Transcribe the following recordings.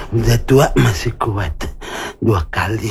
Udah tua masih kuat 2 kali.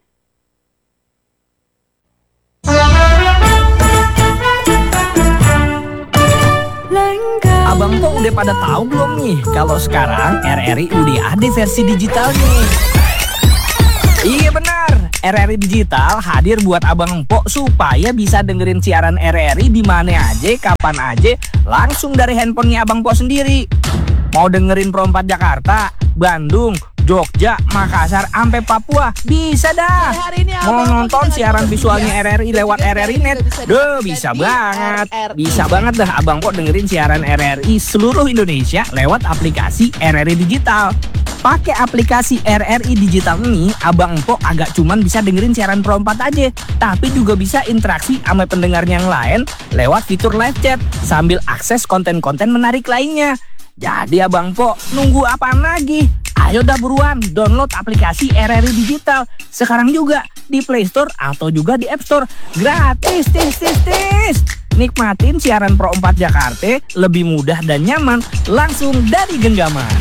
Abang Po udah pada tahu belum nih kalau sekarang RRI udah ada versi digitalnya? Iya benar, RRI Digital hadir buat Abang Po supaya bisa dengerin siaran RRI di mana aja, kapan aja, langsung dari handphonenya Abang Po sendiri. Mau dengerin Pro 4 Jakarta, Bandung, Jogja, Makassar, sampai Papua, bisa dah. Mau nonton siaran visualnya RRI lewat RRI Net, bisa banget. Bisa banget dah Abang Po dengerin siaran RRI seluruh Indonesia lewat aplikasi RRI Digital. Pakai aplikasi RRI Digital ini, Abang Po agak cuman bisa dengerin siaran Pro 4 aja, tapi juga bisa interaksi sama pendengarnya yang lain lewat fitur live chat sambil akses konten-konten menarik lainnya. Jadi Abang Po, nunggu apaan lagi? Ayo dah buruan download aplikasi RRI Digital sekarang juga di Play Store atau juga di App Store. Gratis, Nikmatin siaran Pro 4 Jakarta lebih mudah dan nyaman langsung dari genggaman.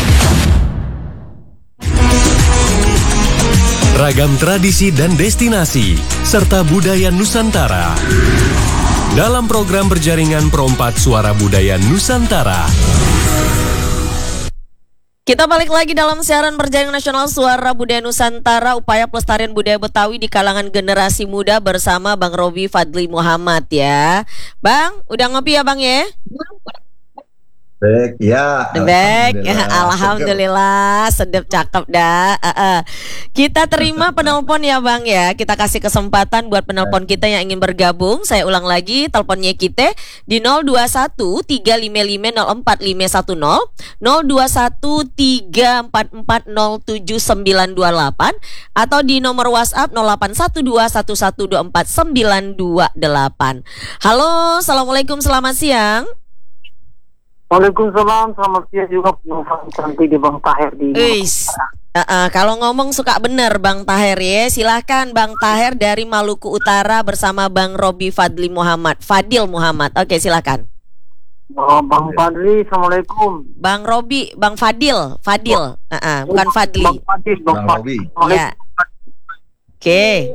Ragam tradisi dan destinasi serta budaya Nusantara dalam program berjaringan Pro 4 Suara Budaya Nusantara. Kita balik lagi dalam siaran berjaringan nasional Suara Budaya Nusantara, upaya pelestarian budaya Betawi di kalangan generasi muda bersama Bang Robi Fadli Muhammad ya. Bang, udah ngopi ya Bang ya? Baik, ya. Baik, alhamdulillah, sedep cakep dah. Kita terima penelpon ya Bang ya. Kita kasih kesempatan buat penelpon kita yang ingin bergabung. Saya ulang lagi teleponnya kita di 021-355-04510, 021-344-07928, atau di nomor WhatsApp 08121124928. Halo, assalamualaikum, selamat siang. Waalaikumsalam, selamat siang juga nanti di Bang Taher di. Kalau ngomong suka bener Bang Taher ya. Silahkan Bang Taher dari Maluku Utara bersama Bang Robi Fadli Muhammad, Fadil Muhammad. Oke, silahkan. Bang Fadli, assalamualaikum. Bang Robi, Bang Fadil, bukan Fadli. Bang Fadil, Bang Robi. Ya. Oke.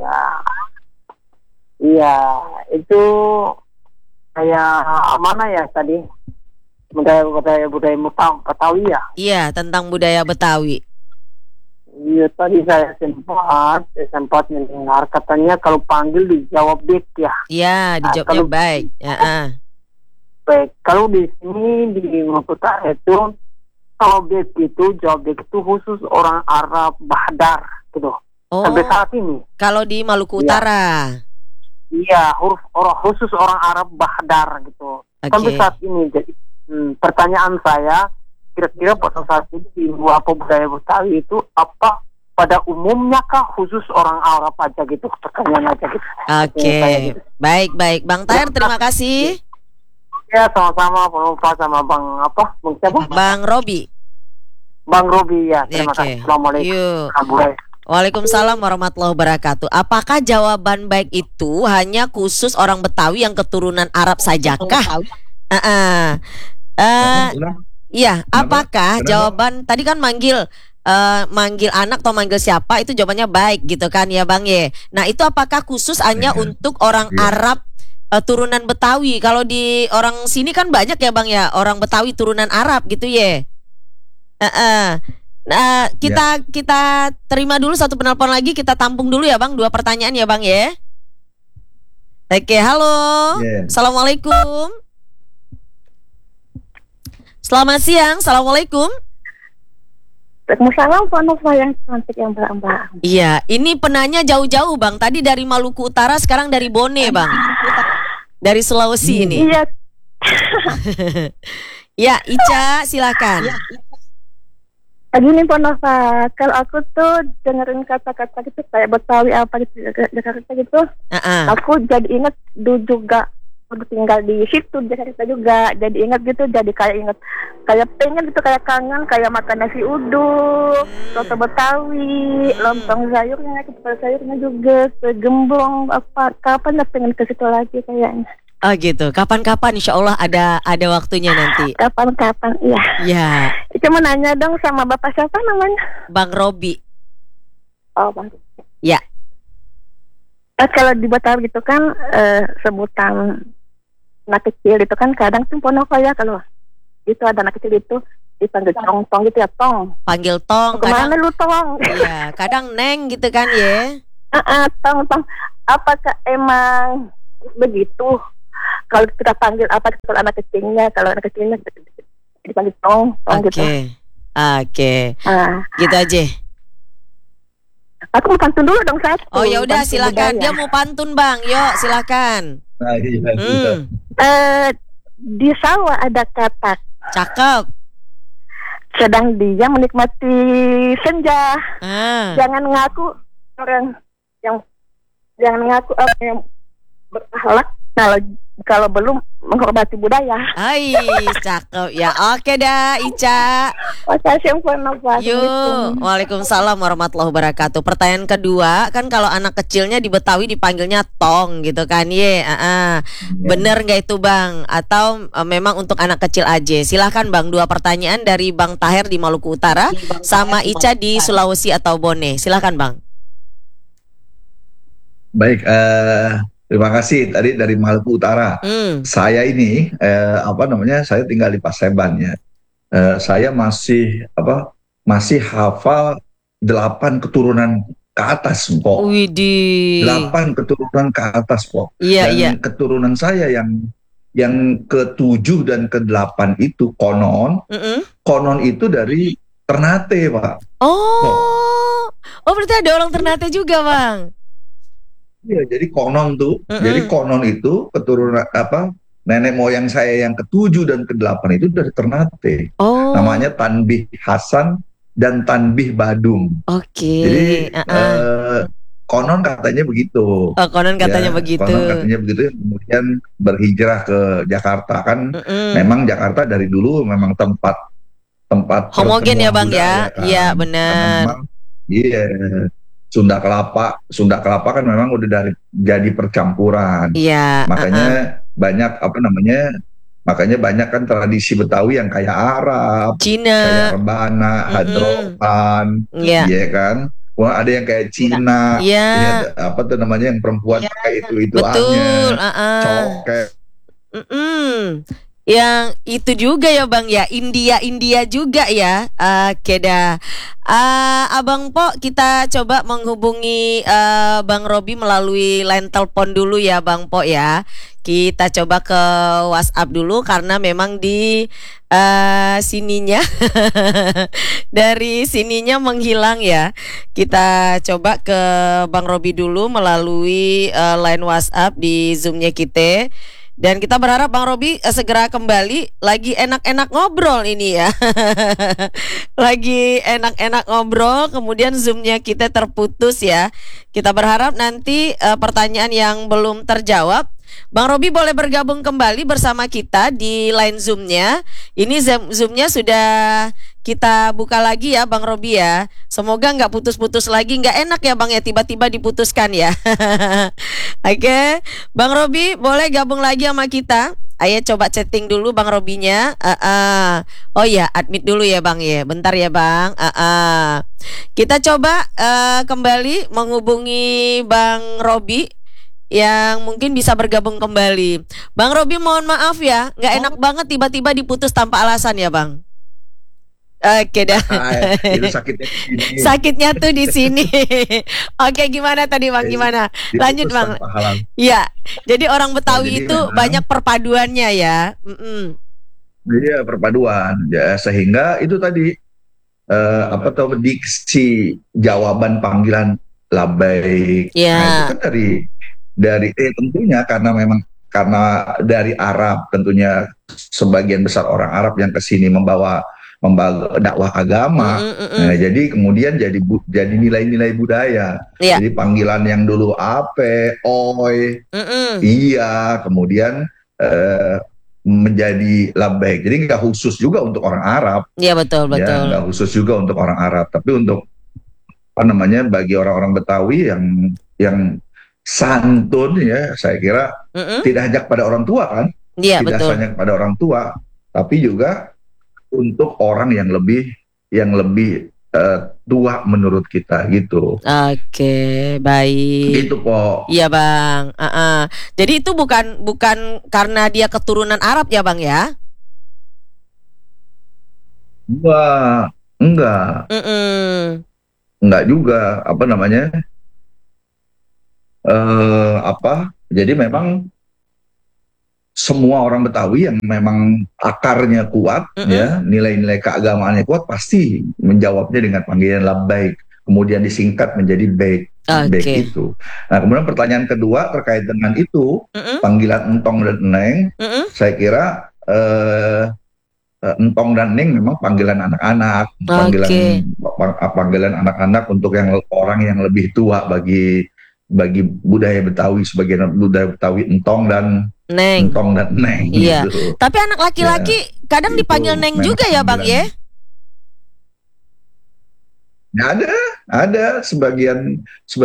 Iya, itu kayak mana ya tadi? budaya Betawi ya. Iya, tentang budaya Betawi. Iya, tadi saya sempat mendengar katanya kalau panggil dijawab baik ya. Iya, dijawabnya baik. Baik, kalau di sini di Maluku itu kalau baik itu jawab baik itu khusus orang Arab Bahdar gitu. Sampai saat ini. Kalau di Maluku Utara. Iya, khusus orang Arab Bahdar gitu. Sampai saat ini. Jadi pertanyaan saya, kira-kira pada saat ini di apa budaya Betawi itu apa pada umumnya kah khusus orang Arab aja gitu? Pertanyaan aja gitu. Oke, gitu. Baik Bang Taher, terima kasih. Ya, sama-sama Pak sama Bang siapa? Bang Robi. Bang Robi ya, terima kasih. Assalamualaikum. Waalaikumsalam warahmatullahi wabarakatuh. Apakah jawaban baik itu hanya khusus orang Betawi yang keturunan Arab sajakah? Iya, apakah jawaban tadi kan manggil anak atau manggil siapa itu jawabannya baik gitu kan ya Bang ye. Nah, itu apakah khusus hanya untuk orang Arab turunan Betawi? Kalau di orang sini kan banyak ya Bang ya, orang Betawi turunan Arab gitu ye. Nah, kita terima dulu satu penelpon lagi, kita tampung dulu ya Bang, 2 pertanyaan ya Bang ya. Oke, halo. Assalamualaikum. Selamat siang, assalamualaikum. Waalaikumsalam, Pak yang cantik yang mbak. Iya, ini penanya jauh-jauh Bang. Tadi dari Maluku Utara, sekarang dari Bone Bang. Dari Sulawesi ini. Iya. Ya, Ica, silakan. Gini Pak Nova, kalau aku tuh dengerin kata-kata gitu kayak Betawi apa gitu, Jakarta gitu, aku jadi ingat dulu juga aku tinggal di situ Jakarta juga, jadi ingat gitu, jadi kayak pengen gitu, kayak kangen, kayak makan nasi uduk, soto Betawi, lontong sayurnya, ketupat sayurnya juga, segembong apa, kapan lah pengen ke situ lagi kayaknya. Oh gitu. Kapan-kapan insya Allah ada waktunya nanti. Kapan-kapan, iya. Ya. Cuma nanya dong sama bapak siapa namanya? Bang Robi. Oh, Bang. Ya. Kalau di Betawi gitu kan sebutan anak kecil itu kan kadang tuh ponoko ya, kalau itu ada anak kecil itu dipanggil tong gitu ya, tong. Panggil tong. Kemana lu tong? Iya, kadang neng gitu kan ya. Tong. Apakah emang begitu? Kalau kita panggil apa kalau anak kecilnya dipanggil tong gitu. Oke. Gitu aja. Aku mau pantun dulu dong satu. Oh ya udah silakan. Dia mau pantun Bang. Yuk silakan. Di sawah ada katak. Cakep. Sedang dia menikmati senja. Jangan ngaku orang yang berakhlak kalau belum menghormati budaya. Hai, cakep ya. Oke dah, Ica. Makasih Pak. Yuk, waalaikumsalam warahmatullahi wabarakatuh. Pertanyaan kedua, kan kalau anak kecilnya di Betawi dipanggilnya tong gitu kan, bener nggak itu Bang? Atau memang untuk anak kecil aja? Silahkan Bang, 2 pertanyaan dari Bang Taher di Maluku Utara, sama Ica di Sulawesi atau Bone. Silahkan Bang. Baik, terima kasih tadi dari Maluku Utara. Saya ini saya tinggal di Paseban ya. Saya masih hafal 8 keturunan ke atas, Pok. Widih. 8 keturunan ke atas, Pok. Iya. Keturunan saya yang ke-7 dan ke-8 itu konon itu dari Ternate, Pak. Oh, berarti ada orang Ternate juga, Bang. Iya, jadi konon itu keturunan nenek moyang saya yang ke-7 dan ke-8 itu dari Ternate. Namanya Tanbih Hasan dan Tanbih Badung. Oke. Jadi konon katanya begitu. Konon katanya begitu. Konon katanya begitu. Kemudian berhijrah ke Jakarta kan. Memang Jakarta dari dulu memang tempat homogen ya Bang ya. Iya benar. Iya. Sunda Kelapa kan memang udah jadi percampuran. Iya. Makanya banyak kan tradisi Betawi yang kayak Arab, Cina, kayak Rebana, Hadroan, iya kan. Wah, ada yang kayak Cina, yang perempuan pakai itu betul, coket. Yang itu juga ya Bang ya, India juga ya. Oke dah. Abang Po, kita coba menghubungi Bang Robi melalui line telepon dulu ya Bang Po ya. Kita coba ke WhatsApp dulu karena memang di sininya dari sininya menghilang ya. Kita coba ke Bang Robi dulu melalui line WhatsApp di Zoom-nya kita. Dan kita berharap Bang Robi segera kembali. Lagi enak-enak ngobrol ini ya. Lagi enak-enak ngobrol, kemudian Zoom-nya kita terputus ya. Kita berharap nanti pertanyaan yang belum terjawab, Bang Robi boleh bergabung kembali bersama kita di line Zoom-nya. Ini Zoom-nya sudah kita buka lagi ya Bang Robi ya. Semoga nggak putus-putus lagi. Nggak enak ya Bang ya, tiba-tiba diputuskan ya. Oke, Bang Robi boleh gabung lagi sama kita. Ayo coba chatting dulu Bang Robinya. Oh ya, admit dulu ya Bang ya. Bentar ya Bang. Kita coba kembali menghubungi Bang Robi yang mungkin bisa bergabung kembali. Bang Robi mohon maaf ya, nggak enak banget tiba-tiba diputus tanpa alasan ya Bang. Oke dah. Itu sakitnya di sini. Sakitnya tuh di sini. Oke, gimana tadi Bang? Gimana? Lanjut Bang. Iya. Jadi orang Betawi itu banyak perpaduannya ya. Iya, perpaduan. Ya, sehingga itu tadi diksi jawaban panggilan labbaik. Nah, itu kan dari tentunya karena dari Arab, tentunya sebagian besar orang Arab yang kesini membawa dakwah agama. Nah, jadi kemudian jadi nilai-nilai budaya. Jadi panggilan yang dulu ape, oi, iya, kemudian menjadi labbaik. Jadi nggak khusus juga untuk orang Arab. Iya betul. Ya, nggak khusus juga untuk orang Arab, tapi untuk bagi orang-orang Betawi yang santun ya, saya kira tidak hanya pada orang tua kan, tidak hanya pada orang tua, tapi juga untuk orang yang lebih tua menurut kita gitu. Oke, baik. Gitu kok. Iya Bang. Jadi itu bukan karena dia keturunan Arab ya Bang ya? Enggak. Enggak juga. Apa namanya? Jadi memang semua orang Betawi yang memang akarnya kuat, ya, nilai-nilai keagamaannya kuat, pasti menjawabnya dengan panggilan labbaik, kemudian disingkat menjadi baik. Baik itu. Nah, kemudian pertanyaan kedua terkait dengan itu, panggilan entong dan neng, saya kira entong dan neng memang panggilan anak-anak, panggilan anak-anak untuk yang orang yang lebih tua bagi budaya Betawi. Sebagian budaya Betawi entong dan neng. Iya. Gitu. Tapi anak laki-laki kadang dipanggil neng juga ya Bang ya? Ada sebagian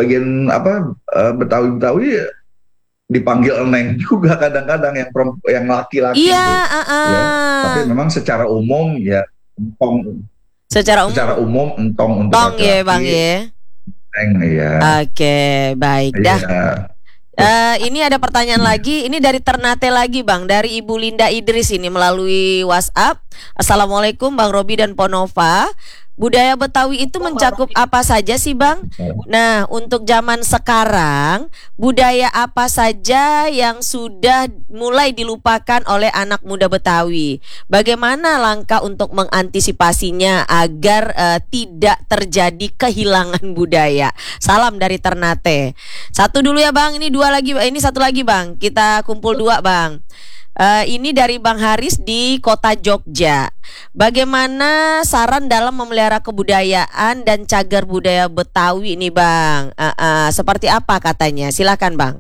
Betawi dipanggil neng juga kadang-kadang yang laki-laki. Iya. Ya. Tapi memang secara umum ya entong. Secara umum entong untuk laki-laki. Ya Bang ya. Ya. Oke, baik dah. Ini ada pertanyaan lagi. Ini dari Ternate lagi Bang, dari Ibu Linda Idris ini melalui WhatsApp. Assalamualaikum Bang Robi dan Ponova. Budaya Betawi itu mencakup apa saja sih Bang? Nah, untuk zaman sekarang, budaya apa saja yang sudah mulai dilupakan oleh anak muda Betawi? Bagaimana langkah untuk mengantisipasinya agar tidak terjadi kehilangan budaya? Salam dari Ternate. Satu dulu ya Bang, ini satu lagi Bang. Kita kumpul dua Bang. Ini dari Bang Haris di Kota Jogja. Bagaimana saran dalam memelihara kebudayaan dan cagar budaya Betawi nih Bang? Seperti apa katanya? Silakan Bang.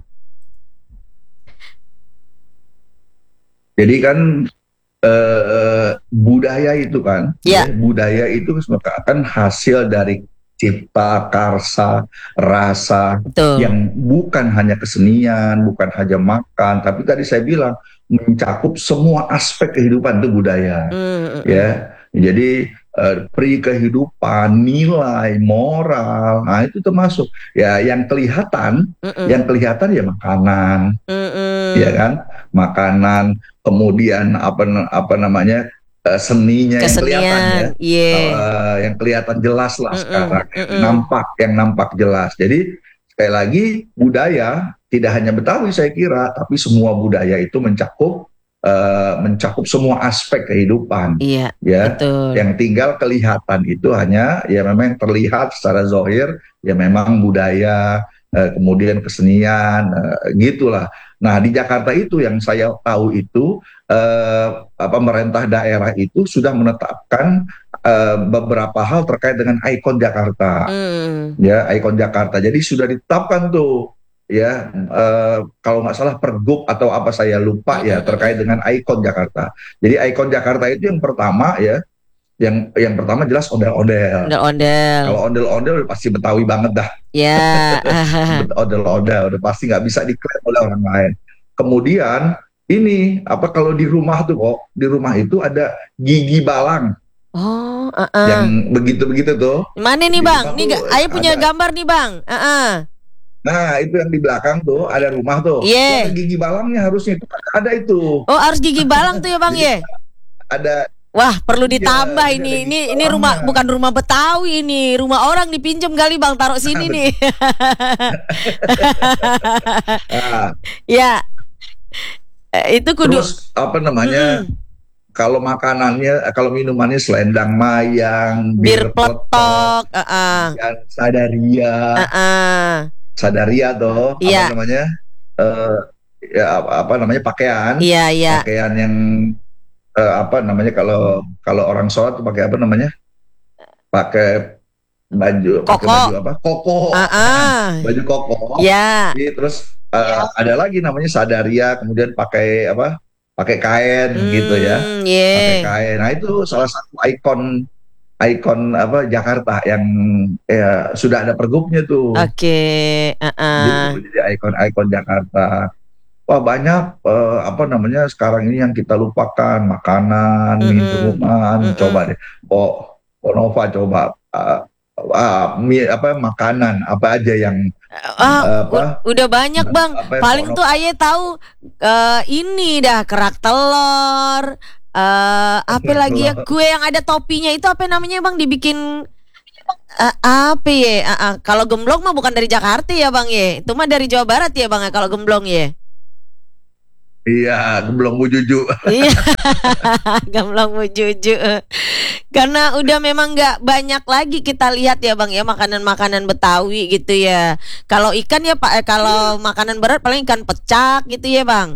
Jadi kan budaya itu kan, budaya itu kan hasil dari cipta karsa rasa. Betul. Yang bukan hanya kesenian, bukan hanya makan, tapi tadi saya bilang mencakup semua aspek kehidupan itu budaya. Ya, jadi peri kehidupan, nilai moral, nah itu termasuk ya yang kelihatan ya makanan, ya kan, makanan, kemudian apa namanya seninya yang kelihatan ya, yang kelihatan jelas lah sekarang, yang nampak jelas. Jadi sekali lagi budaya tidak hanya Betawi saya kira, tapi semua budaya itu mencakup semua aspek kehidupan. Iya, ya. Betul. Yang tinggal kelihatan itu hanya ya memang terlihat secara zahir ya memang budaya, kemudian kesenian, gitulah. Nah di Jakarta itu yang saya tahu itu pemerintah daerah itu sudah menetapkan beberapa hal terkait dengan ikon Jakarta, ya ikon Jakarta. Jadi sudah ditetapkan tuh. Ya, kalau nggak salah Pergub atau apa saya lupa ya terkait dengan ikon Jakarta. Jadi ikon Jakarta itu yang pertama ya, yang pertama jelas ondel-ondel. Kalau ondel-ondel pasti Betawi banget dah. Ya. Ondel-ondel udah pasti nggak bisa diklaim oleh orang lain. Kemudian ini kalau di rumah itu ada gigi balang. Yang begitu-begitu tuh. Mana nih Bang? Nih Ayah punya gambar nih Bang. Nah itu yang di belakang tuh ada rumah tuh. Iya. Gigi balangnya harusnya itu ada itu. Oh harus gigi balang tuh ya Bang ya? Ada. Wah perlu ditambah ini rumah bukan rumah Betawi ini, rumah orang dipinjam kali Bang, taruh sini nih. Ya. Itu kudu. Terus apa namanya? Kalau makanannya, kalau minumannya selendang mayang, bir peletok, sadaria tuh, apa namanya? Apa namanya pakaian? Iya. Pakaian yang apa namanya kalau orang sholat tuh pakai apa namanya? Pakai baju apa? Koko. Baju koko. Iya. Terus ada lagi namanya sadaria, kemudian pakai apa? Pakai kain gitu ya. Pakai kain. Nah itu salah satu ikon ikon apa Jakarta yang sudah ada pergubnya tuh. Oke. Jadi ikon Jakarta. Wah banyak apa namanya sekarang ini yang kita lupakan, makanan, minuman. Coba deh, Nova coba makanan apa aja yang udah banyak Bang. Paling tuh Aye tahu ini dah kerak telur. Apa lagi ya, kue yang ada topinya itu apa namanya Bang, dibikin apa ya? Kalau gemblong mah bukan dari Jakarta ya Bang ya, itu mah dari Jawa Barat ya Bang ya kalau gemblong ya. Iya, gemblong bujuju. Iya, gemblong bujuju. Karena udah memang nggak banyak lagi kita lihat ya Bang ya makanan-makanan Betawi gitu ya. Kalau ikan ya Pak, kalau makanan berat paling ikan pecak gitu ya Bang.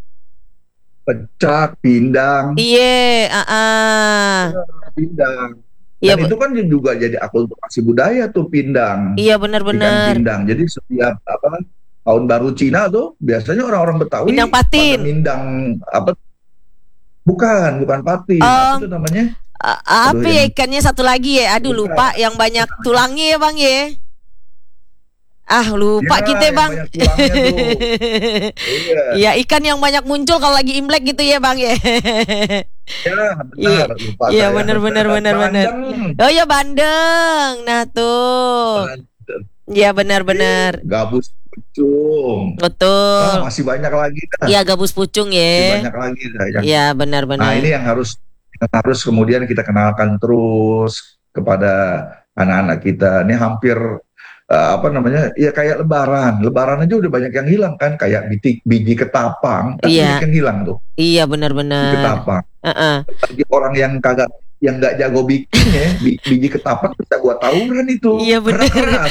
Pecak, pindang. Iya, pindang. Dan itu kan juga jadi akulturasi budaya tuh pindang. Iya benar-benar. Ikan pindang. Jadi setiap tahun baru Cina tuh biasanya orang-orang Betawi pindang patin. Pindang apa? Bukan patin. Apa itu namanya? Apa ya ikannya satu lagi ya? Aduh lupa, yang banyak tulangnya ya Bang ya. Lupa kita Bang. Iya, ikan yang banyak muncul kalau lagi Imlek gitu ya Bang ya. Ya benar, lupa. Iya benar. Oh ya bandeng. Nah tuh. Iya benar. Gabus pucung. Betul. Masih banyak lagi dah. Iya gabus pucung ya. Masih banyak lagi dah. Iya benar. Nah ini yang harus kemudian kita kenalkan terus kepada anak-anak kita. Ini hampir ya kayak lebaran aja udah banyak yang hilang kan, kayak biji ketapang kan banyak yang hilang tuh. Iya benar-benar. Ketapang. Bagi orang yang nggak jago bikin ya, biji ketapang bisa gua tawuran itu. Iya benar.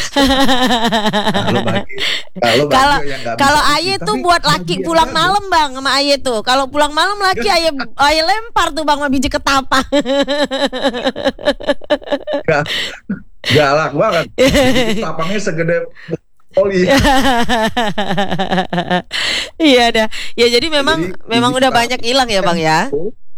Kalau Aye tuh buat laki pulang malam Bang sama Aye tuh. Kalau pulang malam laki Aye lempar tuh Bang sama biji ketapang. Galak banget. Ketapangnya segede oli. Iya dah. Ya jadi memang udah banyak hilang ya Bang ya.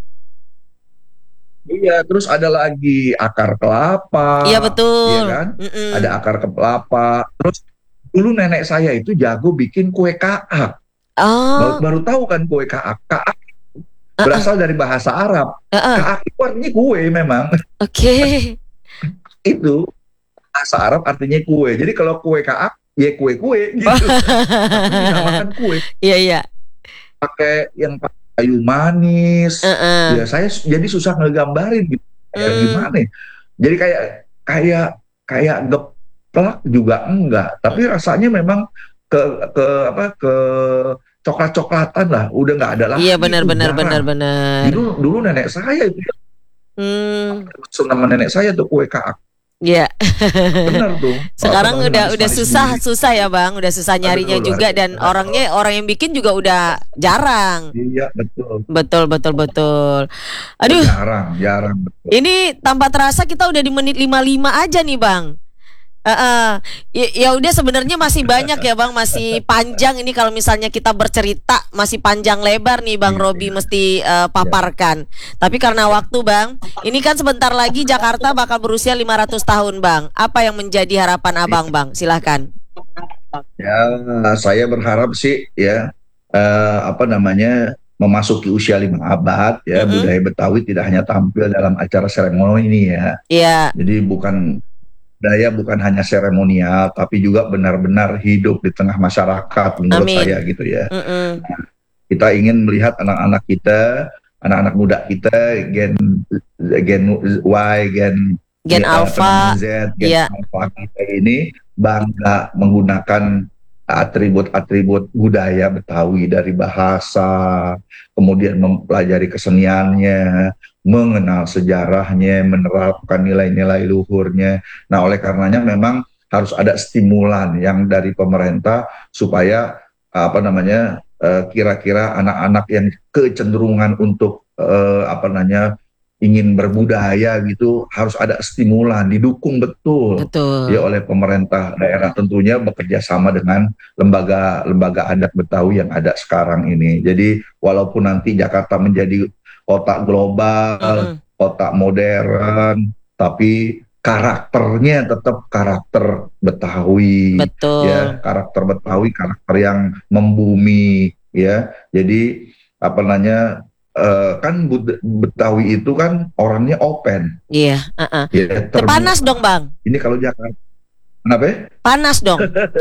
Iya, terus ada lagi akar kelapa. Iya betul. Iya kan? Ada akar kelapa. Terus dulu nenek saya itu jago bikin kue kaak. Baru tahu kan kue kaak. Kaak berasal dari bahasa Arab. Kaak itu artinya kue memang. Oke. Itu bahasa Arab artinya kue. Jadi kalau kue kaak ya kue-kue gitu. Dinamakan kue. Iya. Pakai kayu manis. Ya saya jadi susah ngegambarin gitu. Gimana? Jadi kayak geplak juga enggak, tapi rasanya memang ke coklat-coklatan lah, udah nggak ada lagi. Iya benar. Dulu nenek saya itu. Nama nenek saya tuh kue kaak. Iya. Benar tuh. Sekarang udah susah ya Bang, udah susah nyarinya juga dan orang yang bikin juga udah jarang. Iya betul. Aduh. Jarang betul. Ini tanpa terasa kita udah di menit 55 aja nih Bang. Ya udah sebenarnya masih banyak ya Bang, masih panjang ini kalau misalnya kita bercerita masih panjang lebar nih Bang Robi mesti paparkan. Tapi karena waktu Bang, ini kan sebentar lagi Jakarta bakal berusia 500 tahun Bang. Apa yang menjadi harapan Abang Bang? Silahkan. Ya, saya berharap sih ya memasuki usia 5 abad ya, budaya Betawi tidak hanya tampil dalam acara seremoni ini ya. Iya. Jadi budaya bukan hanya seremonial, tapi juga benar-benar hidup di tengah masyarakat menurut saya gitu ya. Nah, kita ingin melihat anak-anak kita, anak-anak muda kita, gen Y, gen Alpha, Z, gen Alpha kita ini bangga menggunakan atribut-atribut budaya Betawi dari bahasa, kemudian mempelajari keseniannya, mengenal sejarahnya, menerapkan nilai-nilai luhurnya. Nah, oleh karenanya memang harus ada stimulan yang dari pemerintah supaya kira-kira anak-anak yang kecenderungan untuk ingin berbudaya gitu harus ada stimulan, didukung betul ya oleh pemerintah daerah, tentunya bekerja sama dengan lembaga adat Betawi yang ada sekarang ini. Jadi walaupun nanti Jakarta menjadi kota global, kota modern, tapi karakternya tetap karakter Betawi. Betul. Ya, karakter Betawi, karakter yang membumi, ya. Jadi apa namanya? Kan Betawi itu kan orangnya open. Iya. Ya, panas dong Bang. Ini kalau Jakarta, kenapa? Panas dong.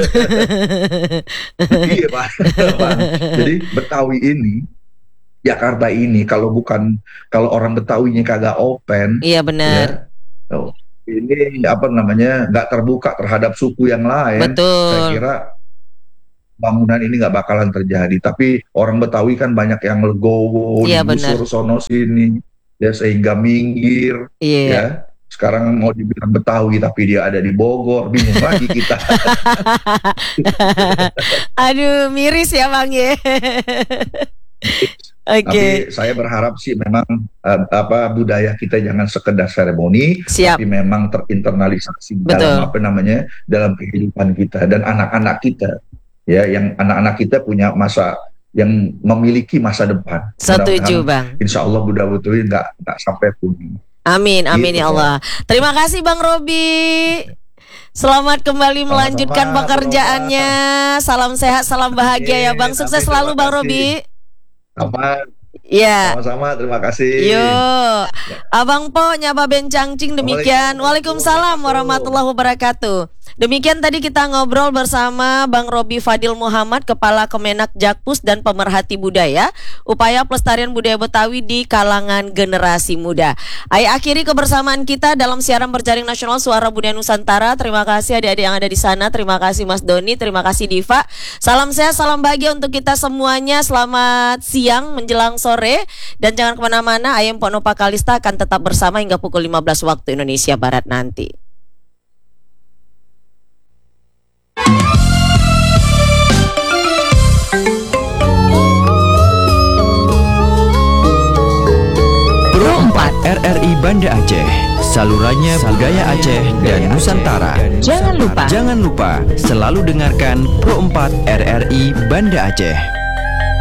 Iya Pak. Jadi Betawi ini, Jakarta ini kalau orang Betawinya kagak open. Iya benar. Ya, ini apa namanya, nggak terbuka terhadap suku yang lain. Betul. Saya kira bangunan ini nggak bakalan terjadi. Tapi orang Betawi kan banyak yang legowo, digusur sono sini, ya sehingga minggir. Iya. Ya. Sekarang mau dibilang Betawi tapi dia ada di Bogor, bingung lagi kita. Aduh, miris ya Bang ya. Tapi saya berharap sih memang budaya kita jangan sekedar seremoni, tapi memang terinternalisasi dalam dalam kehidupan kita dan anak-anak kita. Ya, yang anak-anak kita punya yang memiliki masa depan. Setuju Bang. Insya Allah budaya Betawi nggak sampai punah. Amin, amin ya Allah. Terima kasih Bang Robi. Selamat kembali melanjutkan pekerjaannya. Salam sehat, salam bahagia ya Bang. Sukses selalu Bang Robi. Ya. Sama-sama, terima kasih. Yuk, Abang Po Nyaba Bencangcing demikian. Waalaikumsalam warahmatullahi wabarakatuh. Demikian tadi kita ngobrol bersama Bang Robi Fadil Muhammad, Kepala Kemenak Jakpus dan pemerhati budaya, upaya pelestarian budaya Betawi di kalangan generasi muda. Ayo akhiri kebersamaan kita dalam siaran berjaring nasional Suara Budaya Nusantara. Terima kasih adik-adik yang ada di sana. Terima kasih Mas Doni, terima kasih Diva. Salam sehat, salam bahagia untuk kita semuanya. Selamat siang menjelang sore. Dan jangan kemana-mana, Ayam Ponopa Kalista akan tetap bersama hingga pukul 15 waktu Indonesia Barat nanti. Pro 4 RRI Banda Aceh, salurannya budaya Aceh dan Nusantara. Jangan lupa selalu dengarkan Pro 4 RRI Banda Aceh.